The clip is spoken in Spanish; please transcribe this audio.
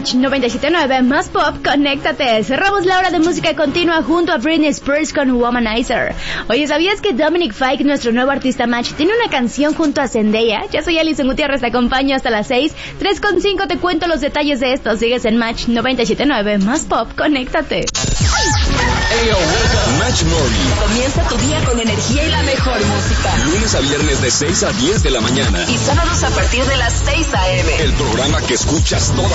Match 97.9 más pop, conéctate. Cerramos la hora de música continua junto a Britney Spears con Womanizer. Oye, ¿sabías que Dominic Fike, nuestro nuevo artista Match, tiene una canción junto a Zendaya? Yo soy Alison Gutiérrez, te acompaño hasta las 6. 3:5 te cuento los detalles de esto. Sigues en Match 97.9 más pop, conéctate. Match Morning. Comienza tu día con energía y la mejor música. Lunes a viernes de 6 a 10 de la mañana. Y sábados a partir de las 6 a.m. El programa que escuchas todas